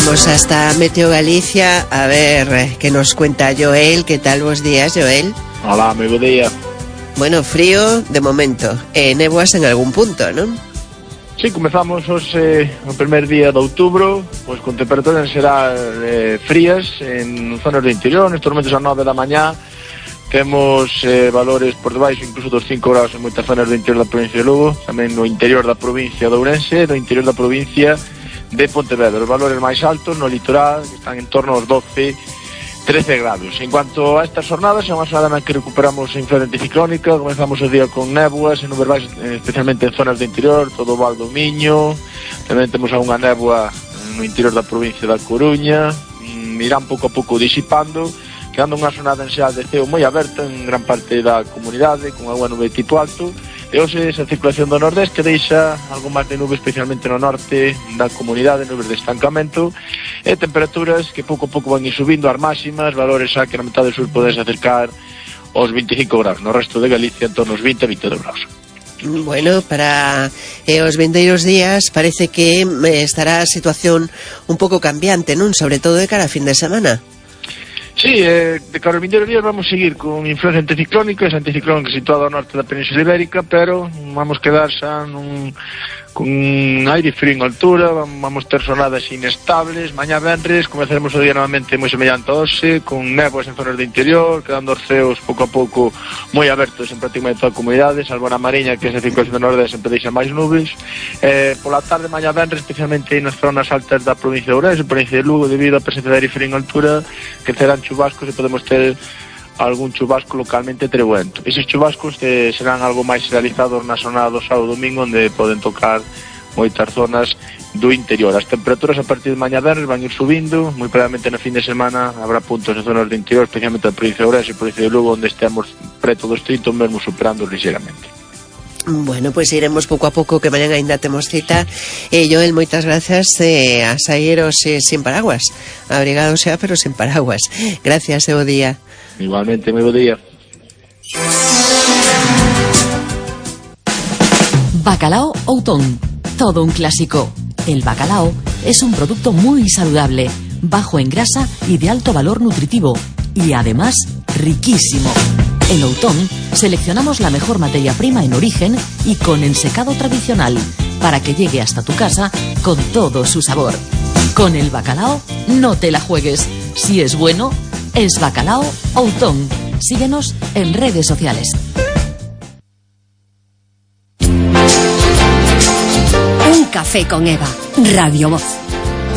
Vamos hasta Meteo Galicia a ver qué nos cuenta Joel. ¿Qué tal vos días, Joel? Hola, moi bo día. Bueno, frío de momento, néboas en algún punto, ¿no? Sí, comezamos hoxe o primer día de outubro, pois con temperaturas en xeral frías en zonas do interior. Nestes momentos a 9 da mañá temos valores por debaixo incluso dos 5 graus en moitas zonas do interior da provincia de Lugo, tamén no interior da provincia de Ourense, no interior da provincia de Pontevedra. Os valores máis altos no litoral están en torno aos 12-13 grados. En cuanto a estas jornadas, é unha jornada na que recuperamos a influencia anticiclónica. Comenzamos o día con néboas en nubes baixas, especialmente en zonas do interior, todo o Val do Miño. Tamén temos algunha néboa no interior da provincia da Coruña. Irán pouco a pouco disipando, quedando unha jornada en xeral de ceo moi aberta en gran parte da comunidade, con algunha nube tipo alto. E hoxe esa circulación do nordeste deixa algo máis de nube, especialmente no norte da comunidade, nubes de estancamento e temperaturas que pouco a pouco van ir subindo as máximas, valores xa que na metade sur podes acercar aos 25 graus, no resto de Galicia en torno aos 20-22 graus. Bueno, para os vindeiros días parece que estará a situación un pouco cambiante, non? Sobre todo de cara a fin de semana. Sí, de cara aos vindeiros días vamos seguir con influencia anticiclónica, esa anticiclónica situada ao norte da Península Ibérica, pero vamos quedar xa con aire frío en altura, vamos ter jornadas inestables. Mañá venres comezaremos o día novamente moi semellante a hoxe, con néboas en zonas do interior, quedando os ceos pouco a pouco moi abertos en prácticamente toda a comunidade, salvo na Mariña, que esa circulación do nordeste sempre deixa máis nubes. Pola tarde, mañá venres, especialmente nas zonas altas da provincia de Ourense, provincia de Lugo, debido á presencia de aire frío en altura, que serán chubascos e podemos ter algún chubasco localmente trebuento. Eses chubascos serán algo máis realizados na zona do sábado e domingo, onde poden tocar moitas zonas do interior. As temperaturas a partir de mañá venres van ir subindo, moi probablemente na fin de semana habrá puntos en zonas do interior, especialmente a provincia de Ourense e a provincia de Lugo, onde estemos preto dos 30, mesmo superando ligeramente. Bueno, pois iremos pouco a pouco, que mañan aínda temos cita. Joel, moitas grazas, a saíros sin paraguas, abrigado xa, pero sin paraguas. Gracias, bo día. Igualmente, moi bo día. Bacalao Outón, todo un clásico. El bacalao es un producto muy saludable, bajo en grasa y de alto valor nutritivo, y además riquísimo. En Outón seleccionamos la mejor materia prima en origen y con ensecado tradicional, para que llegue hasta tu casa con todo su sabor. Con el bacalao no te la juegues. Si es bueno, es Bacalao Outón. Síguenos en redes sociales. Un café con Eva, Radio Voz.